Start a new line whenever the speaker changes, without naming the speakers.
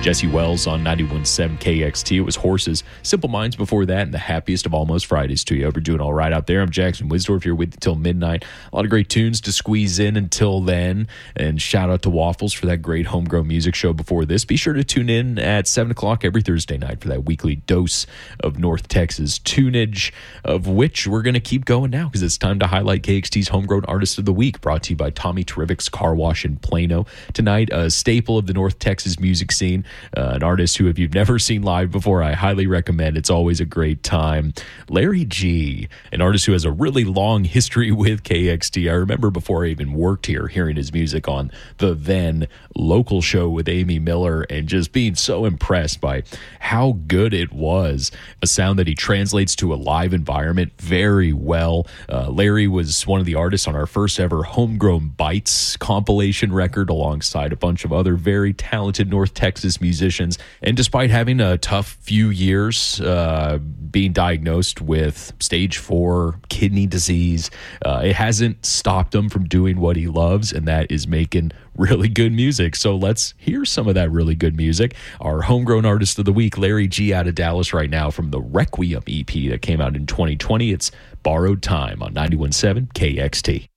Jesse Wells on 91.7 KXT. It was Horses. Simple Minds before that, and the happiest of almost Fridays to you. Hope you're doing all right out there. I'm Jackson Wisdorf here with you till midnight. A lot of great tunes to squeeze in until then. And shout out to Waffles for that great homegrown music show before this. Be sure to tune in at 7 o'clock every Thursday night for that weekly dose of North Texas tunage, of which we're going to keep going now because it's time to highlight KXT's Homegrown Artist of the Week, brought to you by Tommy Terrific's Car Wash in Plano. Tonight, a staple of the North Texas music scene, an artist who, if you've never seen live before, I highly recommend. It's always a great time. Larry G, an artist who has a really long history with KXT. I remember before I even worked here, hearing his music on the then local show with Amy Miller and just being so impressed by how good it was. A sound that he translates to a live environment very well. Larry was one of the artists on our first ever Homegrown Bites compilation record alongside a bunch of other very talented North Texas musicians. And despite having a tough few years, being diagnosed with stage 4 kidney disease, it hasn't stopped him from doing what he loves, and that is making really good music. So let's hear some of that really good music. Our Homegrown Artist of the Week, Larry G, out of Dallas right now, from the Requiem EP that came out in 2020. It's Borrowed Time on 91.7 KXT.